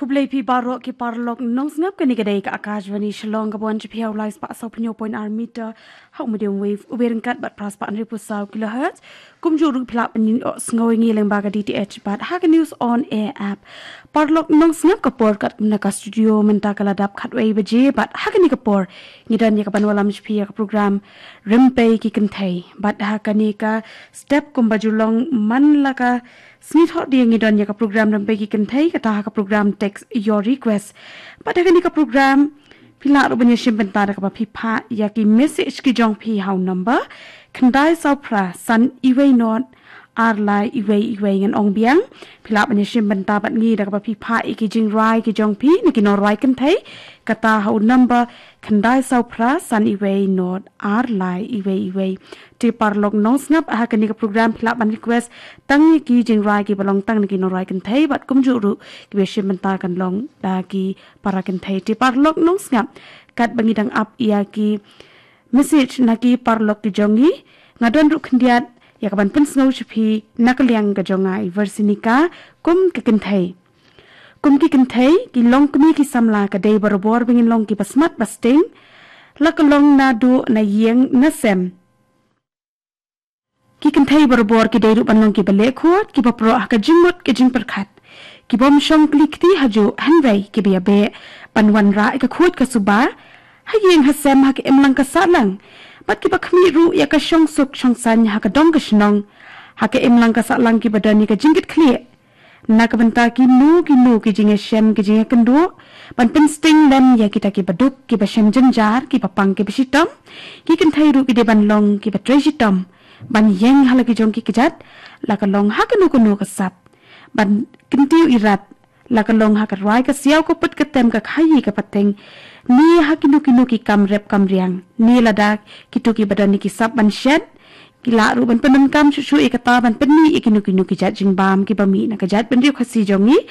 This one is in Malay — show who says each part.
Speaker 1: Kublai pi baro ki parlok nong snap kani kadai ka akajwani shalong gabon chipiaw lies pa so pnyo point r meter how medium wave uberin kat bat pras pa 100 kilohertz kumjuru plak panin sngoy ngi leng baga DTH bat haga news on air app parlok nong snap kapor kat na ka studio menta kala dap khatway baje bat haga ni kapor ngidan ya kapan walam chipia ka program rimpe ki kanthai bat haga ni ka step kumbajulong man laka Smith hot dia ngidon ya ka program rimpe ki kanthai kata ka program text your request pada kini ka program pila rubanya shimbenta ka pipa ya ki message ki jong pi how number kandai saupra san iway not arlai iway ngan ong biang pila banya shimbenta bat ngi da ka pipa ki jing rai ki jong pi ni ki no rai kan thai kata how number kandai saupra san iway not arlai iway ti parlok no snap ha kani ka program pila ban request tang ki jing rai ki balong tang ni ki no rai kan thai bat kum juru ki be shimbenta kan long da ki para kan thai ti parlok no snap kat bangi dang up ya ki message na ki parlok ki jongi ngadon ru khndiat ya kaban pun snow chipi nakaliang ka jongai versinika kum ka kanthai kum ki kanthai ki long kumi ki samla ka dei barobor bingin long ki pasmat pasting lakalong na du na yeng na sem ki kanthai barobor ki dei ru banlong ki bale khot ki bapro ka jingmot ki jing perkhat ki bom shong klikti haju hanwei ki bia be panwan ra ka khot ka suba hayeng hasem ha ki emlang ka salang bat ki bakhmi ru ya ka shong suk shong san ha ka dong ka shnong ha ka emlang ka salang ki badani ka jingit khli na ka banta ki nu ki jinge shem ki jinge kendu ban pen sting lem ya kita ki baduk ki bashem janjar ki papang ki bisitam ki kan thai ru ki de ban long ki batrai sitam ban yeng hala ki jong ki kejat la ka long ha ka nu ka sap ban kintiu irat la ka long ha ka rai ka siaw ko put ka tem ka khai ka pateng ni ha kinu ki kam rep kam riang ni ladak kitu ki badani ki sap ban shed kila ru ban penem kam chu e kata ban penni ikinu ki jat jing bam ki bami na ka jat ban ri khasi jongi